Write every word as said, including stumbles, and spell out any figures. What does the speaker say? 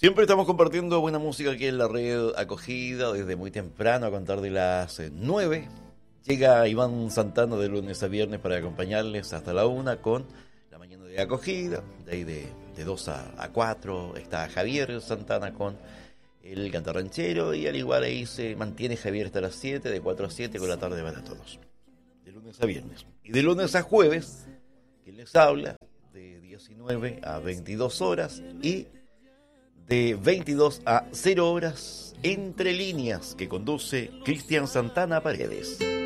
Siempre estamos compartiendo buena música aquí en la red acogida desde muy temprano, a contar de las eh, nueve. Llega Iván Santana de lunes a viernes para acompañarles hasta la una con la mañana de acogida. De ahí de, de dos a cuatro está Javier Santana con el cantarranchero, y al igual ahí se mantiene Javier hasta las siete, de cuatro a siete con la tarde para todos. De lunes a viernes. Y de lunes a jueves, quien les habla, de diecinueve a veintidós horas y de veintidós a cero horas, Entre Líneas, que conduce Cristian Santana Paredes.